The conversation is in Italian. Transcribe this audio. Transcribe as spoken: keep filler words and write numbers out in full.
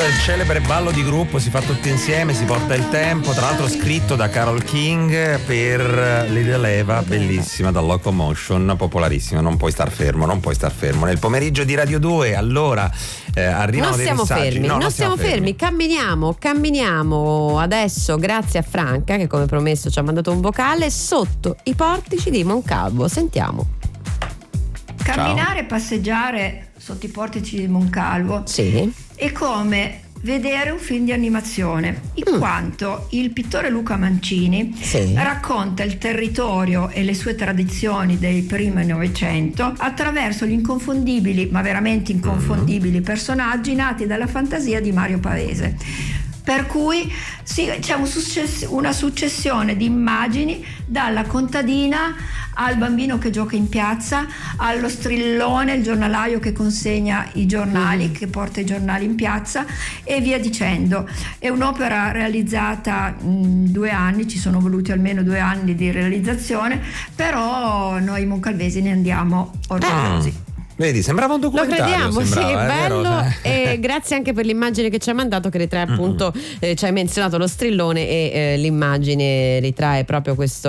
è il celebre ballo di gruppo, si fa tutti insieme, si porta il tempo, tra l'altro scritto da Carole King per Little Eva, bellissima, da Locomotion, popolarissima. Non puoi star fermo, non puoi star fermo. Nel pomeriggio di Radio due, allora eh, arrivano non dei stiamo messaggi. fermi, No, non, non stiamo fermi. fermi, camminiamo, camminiamo adesso grazie a Franca che come promesso ci ha mandato un vocale sotto i portici di Moncalvo. Sentiamo. Camminare e passeggiare sotto i portici di Moncalvo sì. è come vedere un film di animazione, in mm. quanto il pittore Luca Mancini sì. racconta il territorio e le sue tradizioni del primo Novecento attraverso gli inconfondibili, ma veramente inconfondibili mm. personaggi nati dalla fantasia di Mario Pavese. Per cui sì, c'è un success- una successione di immagini, dalla contadina al bambino che gioca in piazza, allo strillone, il giornalaio che consegna i giornali, mm. che porta i giornali in piazza e via dicendo. È un'opera realizzata in due anni, ci sono voluti almeno due anni di realizzazione, però noi moncalvesi ne andiamo orgogliosi. Ah. Vedi, sembrava un documentario. Lo crediamo, sembrava, sì, è bello. Vero? E grazie anche per l'immagine che ci hai mandato, che ritrae appunto, mm-hmm. eh, ci hai menzionato lo strillone e eh, l'immagine ritrae proprio questo